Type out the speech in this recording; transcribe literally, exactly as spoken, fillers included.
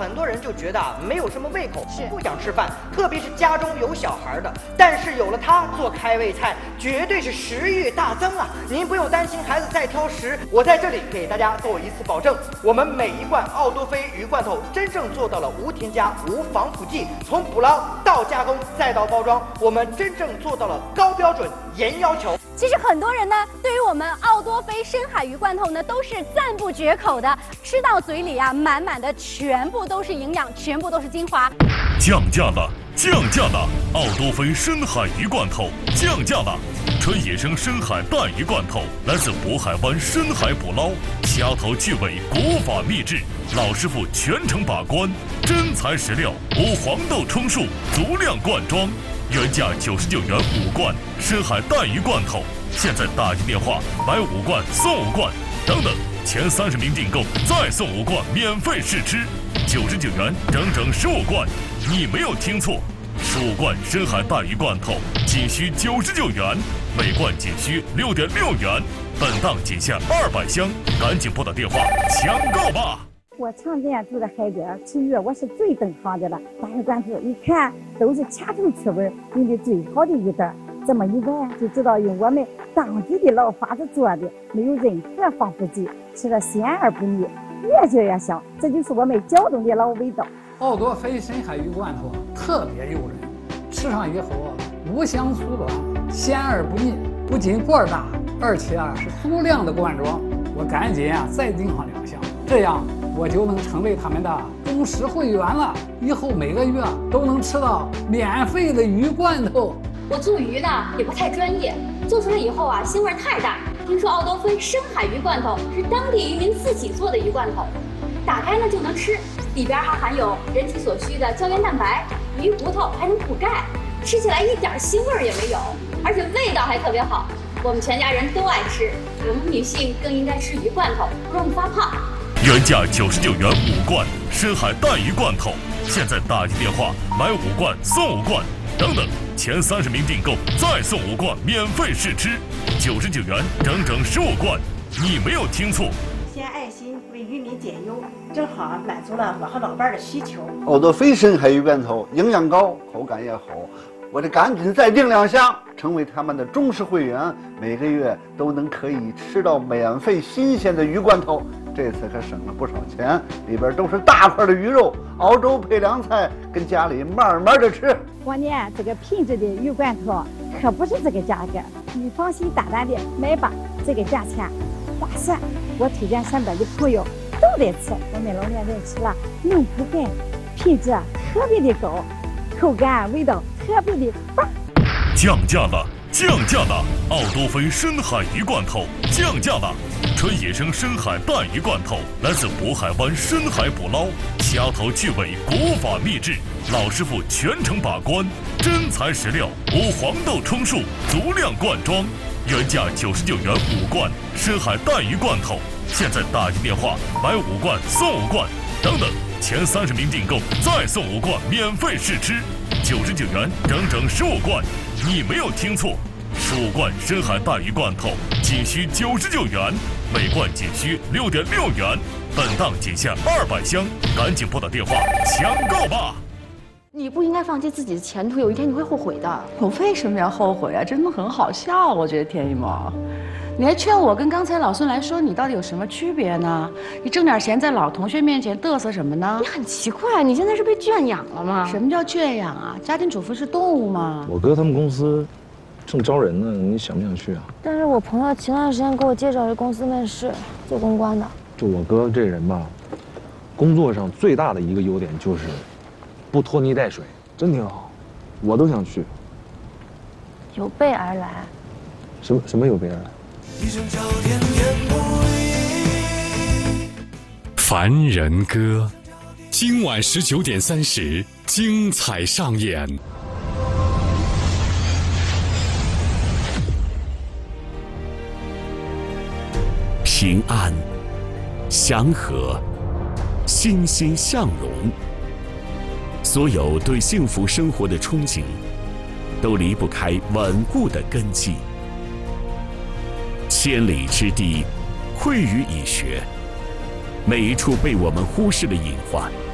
很多人就觉得啊没有什么胃口， 是不想吃饭，特别是家中有小孩的。但是有了它做开胃菜，绝对是食欲大增啊！您不用担心孩子再挑食，我在这里给大家做一次保证，我们每一罐奥多菲鱼罐头真正做到了无添加、无防腐剂，从捕捞到加工再到包装，我们真正做到了高标准、严要求。 其实很多人呢，对于我们奥多菲深海鱼罐头呢，都是赞不绝口的。吃到嘴里啊，满满的全部都是营养，全部都是精华。 降价了，降价了！奥多菲深海鱼罐头降价了！纯野生深海带鱼罐头来自渤海湾深海捕捞，掐头去尾，国法秘制，老师傅全程把关，真材实料，无黄豆充数，足量灌装。原价九十九元五罐深海带鱼罐头，现在打进电话买五罐送五罐，等等，前三十名订购再送五罐免费试吃，九十九元整整十五罐，你没有听错，十五罐深海带鱼罐头仅需九十九元，每罐仅需六点六元，本档仅限二百箱，赶紧拨打电话抢购吧！ 我常年住在海边，吃鱼我是最懂行的了。大鱼罐头一看都是掐头去尾，用的最好的鱼竿，这么一闻就知道用我们当地的老法子做的，没有任何防腐剂，吃了鲜而不腻，越嚼越香，这就是我们胶东的老味道。 奥多菲深海鱼罐头特别诱人，吃上以后无香粗软，鲜而不腻，不仅罐大，而且啊是足量的灌装。我赶紧啊再订上两箱，这样我就能成为他们的忠实会员了。以后每个月都能吃到免费的鱼罐头。 我做鱼的也不太专业，做出来以后啊腥味太大。听说奥多菲深海鱼罐头是当地渔民自己做的鱼罐头，打开呢就能吃，里边还含有人体所需的胶原蛋白，鱼骨头还能补钙，吃起来一点腥味也没有，而且味道还特别好。我们全家人都爱吃，我们女性更应该吃鱼罐头，不容易发胖。 原价九十九元五罐深海带鱼罐头，现在打进电话买五罐送五罐，等等，前三十名订购再送五罐免费试吃，九十九元整整十五罐，你没有听错。 献爱心为渔民减忧，正好满足了我和老伴儿的需求。 奥多菲深海鱼罐头营养高，口感也好，我得赶紧再订两箱，成为他们的忠实会员，每个月都能可以吃到免费新鲜的鱼罐头。这次可省了不少钱，里边都是大块的鱼肉，熬粥配凉菜，跟家里慢慢的吃。 我呢，这个品质的鱼罐头可不是这个价格，你放心大胆的买吧，这个价钱划算。我推荐身边的朋友都得吃，我们老年人吃了能补钙，品质特别的高，口感味道特别的棒。 降价了，降价了！奥多菲深海鱼罐头降价了！纯野生深海带鱼罐头来自渤海湾深海捕捞，掐头去尾，国法秘制，老师傅全程把关，真材实料，无黄豆充数，足量灌装。原价九十九元五罐深海带鱼罐头，现在打进电话买五罐送五罐，等等，前三十名订购再送五罐免费试吃，九十九元整整十五罐，你没有听错，十五罐深海带鱼罐头仅需九十九元，每罐仅需六点六元，本档仅限二百箱，赶紧拨打电话抢购吧！ 你不应该放弃自己的前途，有一天你会后悔的。 我为什么要后悔啊？真的很好笑，我觉得田一萌，你还劝我跟刚才老孙来说你到底有什么区别呢？你挣点钱在老同学面前嘚瑟什么呢？ 你很奇怪，你现在是被圈养了吗？ 什么叫圈养啊？家庭主妇是动物吗？ 我哥他们公司正招人呢，你想不想去啊？ 但是我朋友前段时间给我介绍这公司面试，做公关的。 就我哥这人吧，工作上最大的一个优点就是不拖泥带水，真挺好，我都想去。 有备而来。 什么什么有备而来？ 凡人歌，今晚十九点三十，精彩上演。平安、祥和、欣欣向荣，所有对幸福生活的憧憬，都离不开稳固的根基。千里之堤，溃于蚁穴，每一处被我们忽视的隐患，